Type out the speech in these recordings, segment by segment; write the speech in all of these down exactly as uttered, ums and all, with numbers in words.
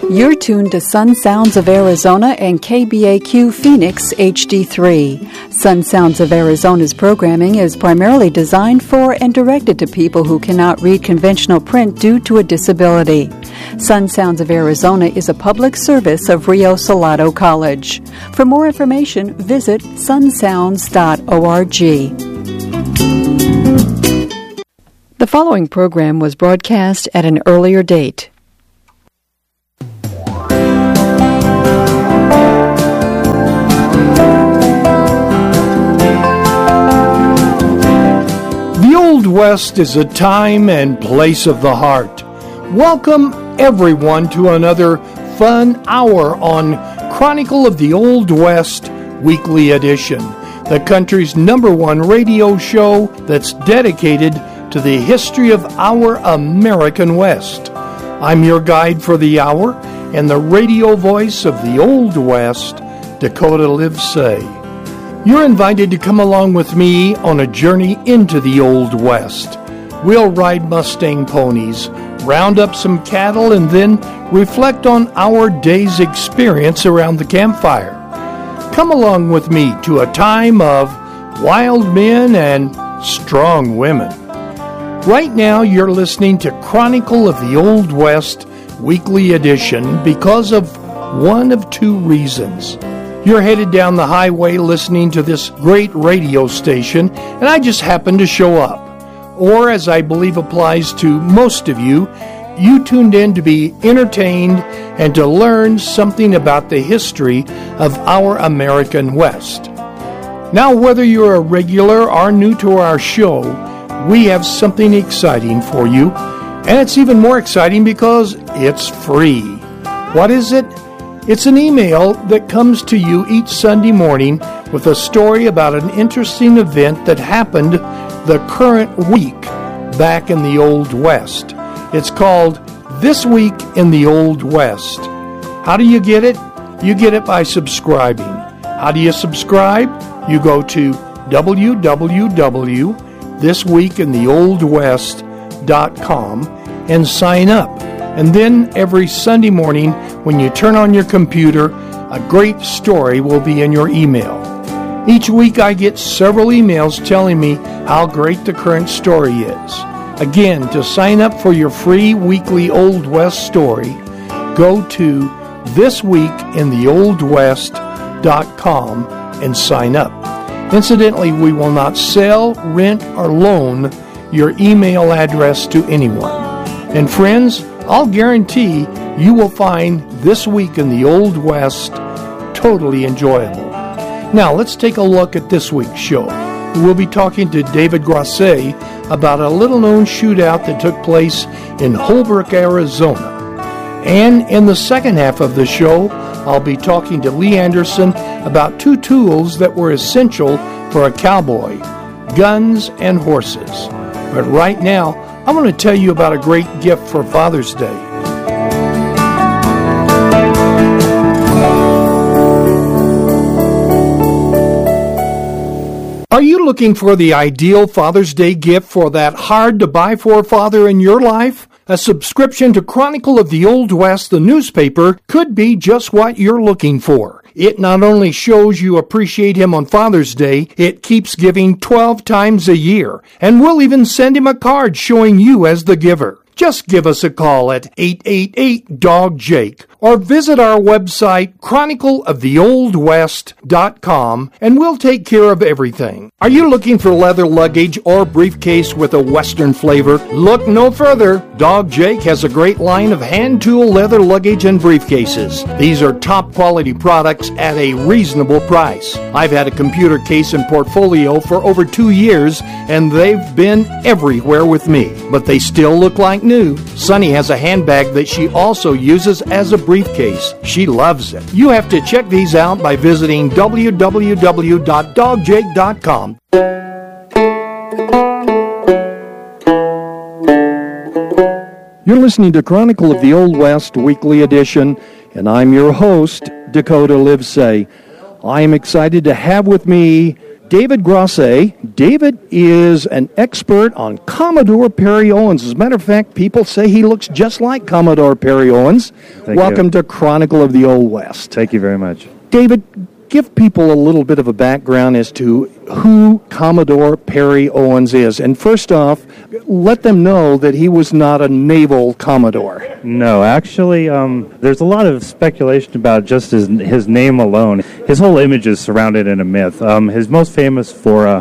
You're tuned to Sun Sounds of Arizona and K B A Q Phoenix H D three. Sun Sounds of Arizona's programming is primarily designed for and directed to people who cannot read conventional print due to a disability. Sun Sounds of Arizona is a public service of Rio Salado College. For more information, visit sun sounds dot org. The following program was broadcast at an earlier date. The Old West is a time and place of the heart. Welcome everyone to another fun hour on Chronicle of the Old West Weekly Edition, the country's number one radio show that's dedicated to the history of our American West. I'm your guide for the hour and the radio voice of the Old West, Dakota Livesay. You're invited to come along with me on a journey into the Old West. We'll ride Mustang ponies, round up some cattle, and then reflect on our day's experience around the campfire. Come along with me to a time of wild men and strong women. Right now, you're listening to Chronicle of the Old West Weekly Edition because of one of two reasons. You're headed down the highway listening to this great radio station, and I just happened to show up. Or, as I believe applies to most of you, you tuned in to be entertained and to learn something about the history of our American West. Now, whether you're a regular or new to our show, we have something exciting for you, and it's even more exciting because it's free. What is it? It's an email that comes to you each Sunday morning with a story about an interesting event that happened the current week back in the Old West. It's called This Week in the Old West. How do you get it? You get it by subscribing. How do you subscribe? You go to w w w dot this week in the old west dot com and sign up. And then every Sunday morning when you turn on your computer, a great story will be in your email. Each week I get several emails telling me how great the current story is. Again, to sign up for your free weekly Old West story, go to this week in the old west dot com and sign up. Incidentally, we will not sell, rent, or loan your email address to anyone. And friends, I'll guarantee you will find This Week in the Old West totally enjoyable. Now, let's take a look at this week's show. We'll be talking to David Grasset about a little-known shootout that took place in Holbrook, Arizona. And in the second half of the show, I'll be talking to Lee Anderson about two tools that were essential for a cowboy, guns and horses. But right now, I want to tell you about a great gift for Father's Day. Are you looking for the ideal Father's Day gift for that hard-to-buy-for father in your life? A subscription to Chronicle of the Old West, the newspaper, could be just what you're looking for. It not only shows you appreciate him on Father's Day, it keeps giving twelve times a year. And we'll even send him a card showing you as the giver. Just give us a call at eight eight eight, D O G, Jake or visit our website, chronicle of the old west dot com, and we'll take care of everything. Are you looking for leather luggage or briefcase with a Western flavor? Look no further. Dog Jake has a great line of hand tool leather luggage and briefcases. These are top quality products at a reasonable price. I've had a computer case and portfolio for over two years, and they've been everywhere with me, but they still look like new. Sunny has a handbag that she also uses as a briefcase. She loves it. You have to check these out by visiting w w w dot dog jake dot com. You're listening to Chronicle of the Old West Weekly Edition, and I'm your host, Dakota Livesay. I am excited to have with me David Grosset. David is an expert on Commodore Perry Owens. As a matter of fact, people say he looks just like Commodore Perry Owens. Thank Welcome you. to Chronicle of the Old West. Thank you very much. David, give people a little bit of a background as to who Commodore Perry Owens is. And first off, let them know that he was not a naval Commodore. No, actually, um, there's a lot of speculation about just his, his name alone. His whole image is surrounded in a myth. Um, he's most famous for uh,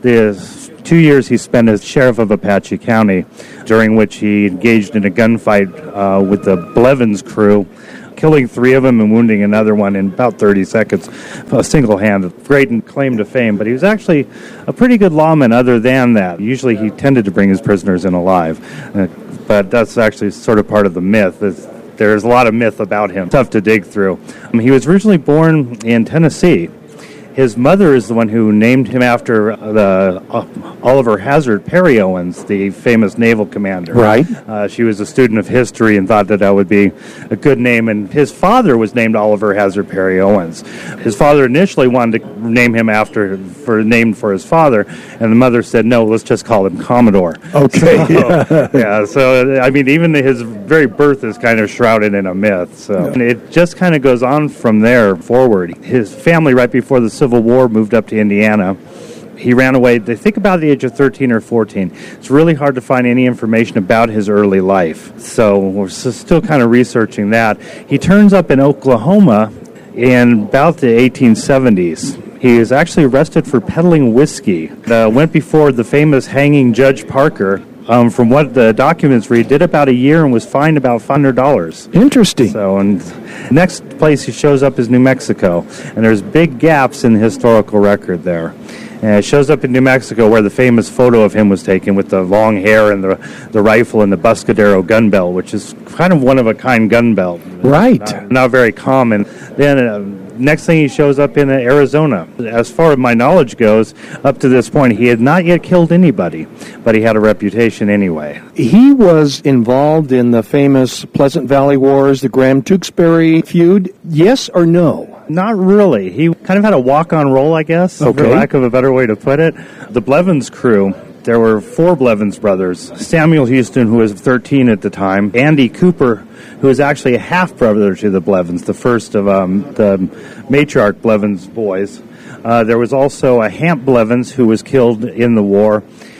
the two years he spent as sheriff of Apache County, during which he engaged in a gunfight uh, with the Blevins crew, killing three of them and wounding another one in about thirty seconds, a single hand. Great claim to fame, but he was actually a pretty good lawman other than that. Usually he tended to bring his prisoners in alive, uh, but that's actually sort of part of the myth. It's, there's a lot of myth about him, tough to dig through. Um, he was originally born in Tennessee. His mother is the one who named him after the uh, Oliver Hazard Perry Owens, the famous naval commander. Right. Uh, she was a student of history and thought that that would be a good name. And his father was named Oliver Hazard Perry Owens. His father initially wanted to name him after, for named for his father, and the mother said, "No, let's just call him Commodore." Okay. So, yeah. So I mean, even his very birth is kind of shrouded in a myth. So and it just kind of goes on from there forward. His family, right before the Civil War, moved up to Indiana. He ran away, they think, about the age of thirteen or fourteen. It's really hard to find any information about his early life, so we're still kind of researching that. He turns up in Oklahoma in about the eighteen seventies. He is actually arrested for peddling whiskey. Uh, went before the famous hanging Judge Parker. Um, from what the documents read, did about a year and was fined about five hundred dollars. Interesting. So, and next place he shows up is New Mexico, and there's big gaps in the historical record there. And it shows up in New Mexico where the famous photo of him was taken with the long hair and the the rifle and the Buscadero gun belt, which is kind of one-of-a-kind gun belt. Right. Not, not very common. Then uh, next thing he shows up in uh, Arizona. As far as my knowledge goes, up to this point, he had not yet killed anybody, but he had a reputation anyway. He was involved in the famous Pleasant Valley Wars, the Graham-Tewksbury feud, yes or no? Not really. He kind of had a walk-on role, I guess, Okay. for lack of a better way to put it. The Blevins crew, there were four Blevins brothers. Samuel Houston, who was thirteen at the time. Andy Cooper, who was actually a half-brother to the Blevins, the first of um, the matriarch Blevins boys. Uh, there was also a Hamp Blevins, who was killed in the war.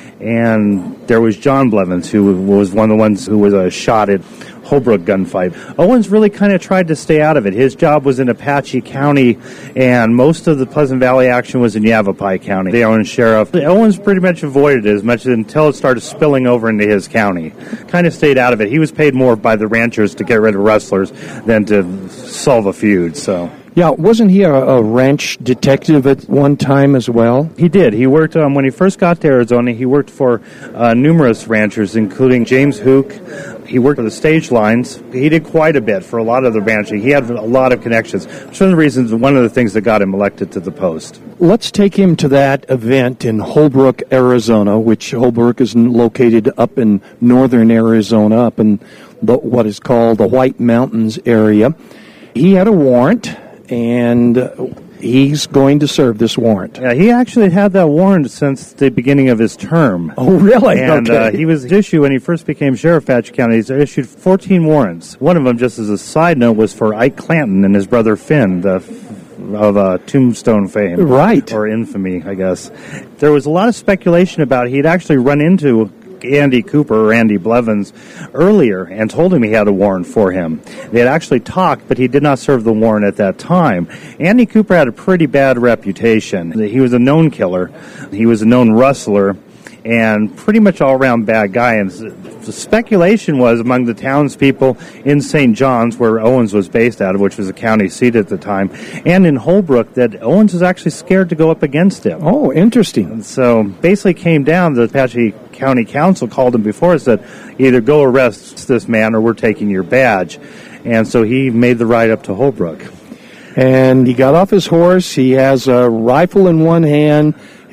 And there was John Blevins, who was one of the ones who was uh, shot at Holbrook gunfight. Owens really kind of tried to stay out of it. His job was in Apache County, and most of the Pleasant Valley action was in Yavapai County. The Owens sheriff. Owens pretty much avoided it as much until it started spilling over into his county. Kind of stayed out of it. He was paid more by the ranchers to get rid of rustlers than to solve a feud, so... Yeah, wasn't he a, a ranch detective at one time as well? He did. He worked, um, when he first got to Arizona, he worked for uh, numerous ranchers, including James Hook. He worked for the stage lines. He did quite a bit for a lot of the ranching. He had a lot of connections. Which is one of the reasons, one of the things that got him elected to the post. Let's take him to that event in Holbrook, Arizona, which Holbrook is located up in northern Arizona, up in the, what is called the White Mountains area. He had a warrant, and he's going to serve this warrant. Yeah, he actually had that warrant since the beginning of his term. Oh, really? And okay. uh, he was issued, when he first became sheriff of Apache County, he's issued fourteen warrants. One of them, just as a side note, was for Ike Clanton and his brother Finn, the of uh, Tombstone fame. Right. Or infamy, I guess. There was a lot of speculation about he'd actually run into Andy Cooper or Andy Blevins earlier and told him he had a warrant for him. They had actually talked, but he did not serve the warrant at that time. Andy Cooper had a pretty bad reputation. He was a known killer. He was a known rustler and pretty much all-around bad guy. And the speculation was among the townspeople in Saint John's, where Owens was based out of, which was a county seat at the time, and in Holbrook, that Owens was actually scared to go up against him. Oh, interesting. And so basically came down, the Apache County Council called him before and said, either go arrest this man or we're taking your badge. And so he made the ride up to Holbrook. And he got off his horse. He has a rifle in one hand,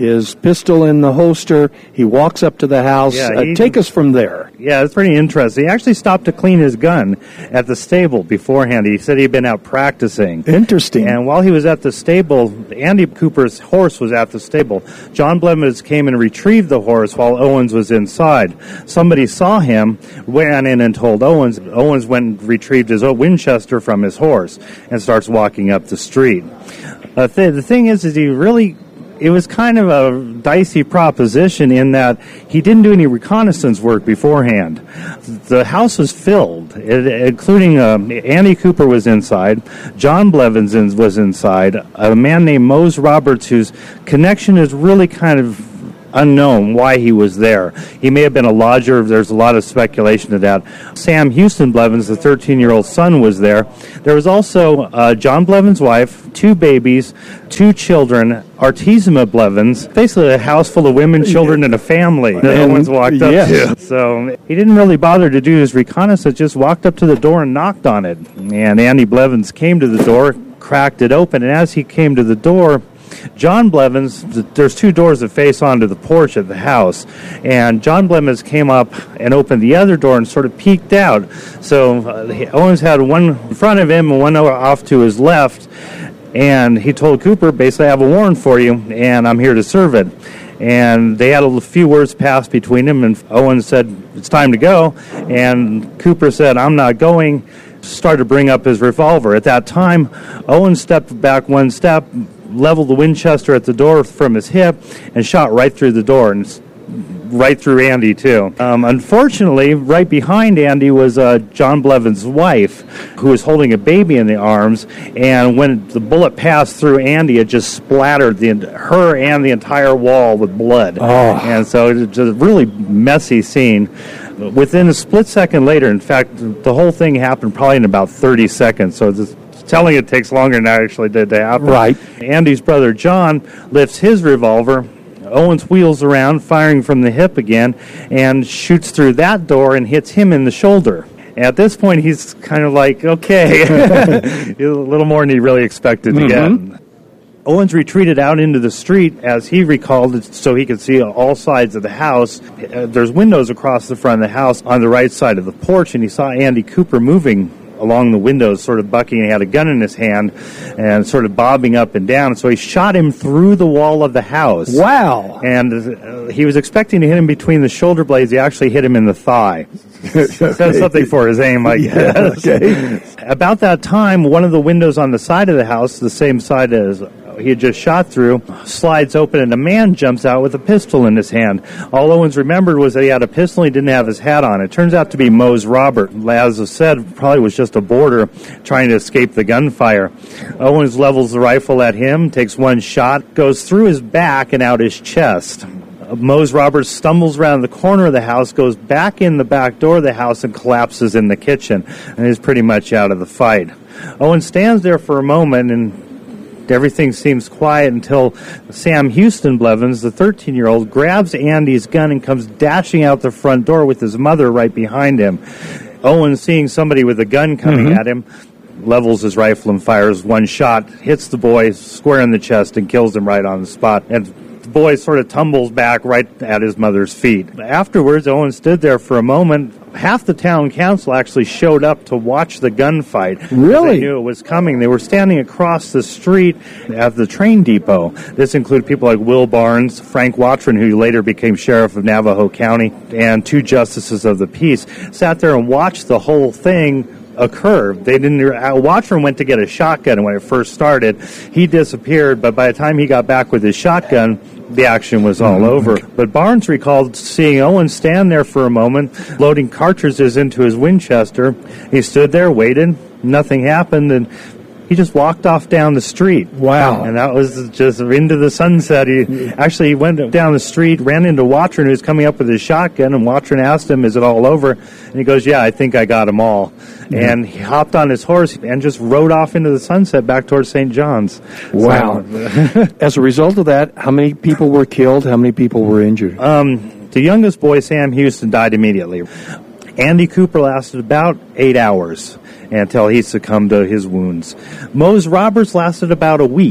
his pistol in the holster. He walks up to the house. Yeah, he, uh, take us from there. Yeah, it's pretty interesting. He actually stopped to clean his gun at the stable beforehand. He said he'd been out practicing. Interesting. And while he was at the stable, Andy Cooper's horse was at the stable. John Blevins came and retrieved the horse while Owens was inside. Somebody saw him, ran in and told Owens. Owens went and retrieved his Winchester from his horse and starts walking up the street. Uh, th- the thing is, is he really... It was kind of a dicey proposition in that he didn't do any reconnaissance work beforehand. The house was filled, it, including uh, Andy Cooper was inside, John Blevins was inside, a man named Mose Roberts, whose connection is really kind of unknown why he was there. He may have been a lodger. There's a lot of speculation to that. Sam Houston Blevins, the thirteen-year-old son, was there. There was also uh, John Blevins' wife, two babies, two children, Artesima Blevins, basically a house full of women, children, and a family that And, Owens walked up yes. to. So he didn't really bother to do his reconnaissance, just walked up to the door and knocked on it. And Andy Blevins came to the door, cracked it open, and as he came to the door, John Blevins, there's two doors that face onto the porch of the house, and John Blevins came up and opened the other door and sort of peeked out. So uh, Owens had one in front of him and one off to his left, and he told Cooper, basically, I have a warrant for you, and I'm here to serve it. And they had a few words passed between them, and Owens said, it's time to go, and Cooper said, I'm not going, started to bring up his revolver. At that time, Owens stepped back one step, leveled the Winchester at the door from his hip, and shot right through the door, and right through Andy, too. Um, unfortunately, right behind Andy was uh, John Blevins' wife, who was holding a baby in the arms, and when the bullet passed through Andy, it just splattered the, her and the entire wall with blood. Oh. And so it was just a really messy scene. Within a split second later, in fact, the whole thing happened probably in about thirty seconds, so this telling it takes longer than it actually did to happen. Right. Andy's brother John lifts his revolver. Owens wheels around, firing from the hip again, and shoots through that door and hits him in the shoulder. At this point, he's kind of like, okay, a little more than he really expected to mm-hmm. get. Owens retreated out into the street, as he recalled, so he could see all sides of the house. Uh, there's windows across the front of the house on the right side of the porch, and he saw Andy Cooper moving along the windows, sort of bucking. He had a gun in his hand and sort of bobbing up and down. So he shot him through the wall of the house. Wow. And uh, he was expecting to hit him between the shoulder blades. He actually hit him in the thigh. Says something for his aim, I guess. Yeah, okay. About that time, one of the windows on the side of the house, the same side as he had just shot through, slides open, and a man jumps out with a pistol in his hand. All Owens remembered was that he had a pistol, he didn't have his hat on. It turns out to be Mose Robert. As I said, probably was just a boarder trying to escape the gunfire. Owens levels the rifle at him, takes one shot, goes through his back and out his chest. Mose Roberts stumbles around the corner of the house, goes back in the back door of the house, and collapses in the kitchen, and is pretty much out of the fight. Owens stands there for a moment, and everything seems quiet until Sam Houston Blevins, the thirteen-year-old, grabs Andy's gun and comes dashing out the front door with his mother right behind him. Owens, seeing somebody with a gun coming mm-hmm. at him, levels his rifle and fires one shot, hits the boy square in the chest and kills him right on the spot. And the boy sort of tumbles back right at his mother's feet. Afterwards, Owens stood there for a moment. Half the town council actually showed up to watch the gunfight. Really? They knew it was coming. They were standing across the street at the train depot. This included people like Will Barnes, Frank Watron, who later became sheriff of Navajo County, and two justices of the peace, sat there and watched the whole thing occur. They didn't. Watron went to get a shotgun when it first started. He disappeared, but by the time he got back with his shotgun, the action was all over. But Barnes recalled seeing Owens stand there for a moment, loading cartridges into his Winchester. He stood there, waited, nothing happened, and he just walked off down the street. Wow. And that was just into the sunset. He actually he went down the street, ran into Watron, who was coming up with his shotgun, and Watron asked him, is it all over? And he goes, yeah, I think I got them all. Mm-hmm. And he hopped on his horse and just rode off into the sunset back towards Saint John's. Wow. So, as a result of that, how many people were killed? How many people were injured? Um, the youngest boy, Sam Houston, died immediately. Andy Cooper lasted about eight hours until he succumbed to his wounds. Mose Roberts lasted about a week.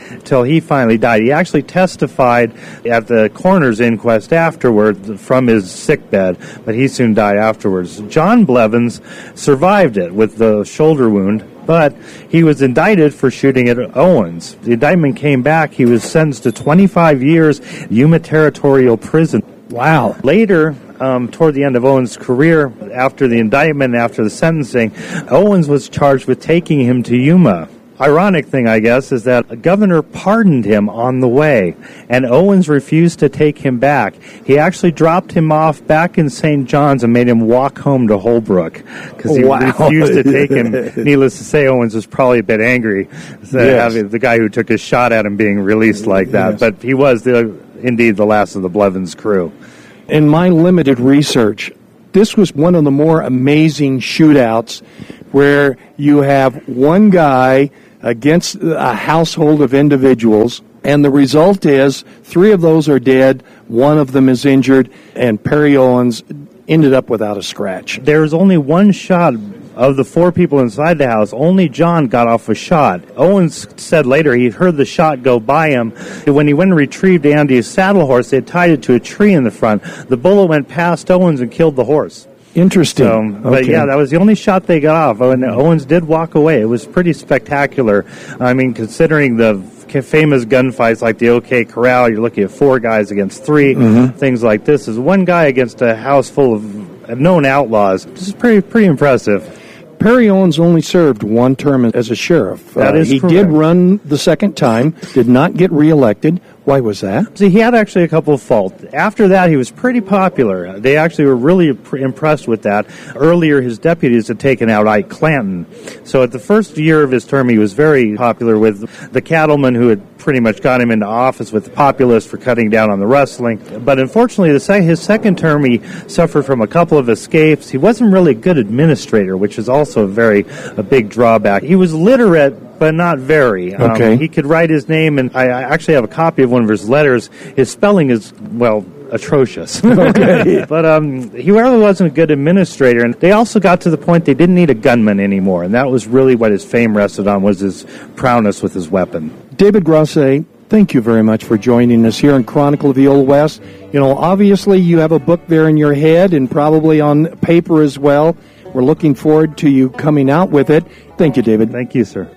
till he finally died. He actually testified at the coroner's inquest afterward from his sickbed, but he soon died afterwards. John Blevins survived it with the shoulder wound, but he was indicted for shooting at Owens. The indictment came back. He was sentenced to twenty-five years Yuma Territorial Prison. Wow. Later, um, toward the end of Owens' career, after the indictment, after the sentencing, Owens was charged with taking him to Yuma. Ironic thing, I guess, is that a governor pardoned him on the way, and Owens refused to take him back. He actually dropped him off back in Saint John's and made him walk home to Holbrook because he wow. refused to take him. Needless to say, Owens was probably a bit angry, yes. having the guy who took his shot at him being released like that. Yes. But he was the, indeed the last of the Blevins crew. In my limited research, this was one of the more amazing shootouts where you have one guy against a household of individuals, and the result is three of those are dead, one of them is injured, and Perry Owens ended up without a scratch. There was only one shot of the four people inside the house. Only John got off a shot. Owens said later he heard the shot go by him. When he went and retrieved Andy's saddle horse, they had tied it to a tree in the front. The bullet went past Owens and killed the horse. Interesting. So, okay. But yeah, that was the only shot they got off. And Owens did walk away. It was pretty spectacular. I mean, considering the famous gunfights like the OK Corral, you're looking at four guys against three, mm-hmm. things like this. Is one guy against a house full of known outlaws. This is pretty pretty impressive. Perry Owens only served one term as a sheriff. That uh, is he correct. did run the second time, did not get reelected. Why was that? See, he had actually a couple of faults. After that, he was pretty popular. They actually were really pr- impressed with that. Earlier, his deputies had taken out Ike Clanton. So at the first year of his term, he was very popular with the cattlemen who had pretty much got him into office, with the populists for cutting down on the rustling. But unfortunately, the sec- his second term, he suffered from a couple of escapes. He wasn't really a good administrator, which is also a very a big drawback. He was literate, but not very. Um, okay. He could write his name, and I, I actually have a copy of one of his letters. His spelling is, well, atrocious. Okay. But um, he really wasn't a good administrator, and they also got to the point they didn't need a gunman anymore, and that was really what his fame rested on, was his prowess with his weapon. David Grasset, thank you very much for joining us here on Chronicle of the Old West. You know, obviously you have a book there in your head and probably on paper as well. We're looking forward to you coming out with it. Thank you, David. Thank you, sir.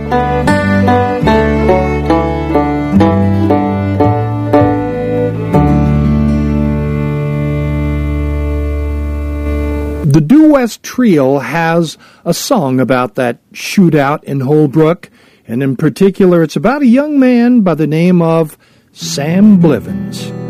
The Due West Trio has a song about that shootout in Holbrook, and in particular, it's about a young man by the name of Sam Blevins.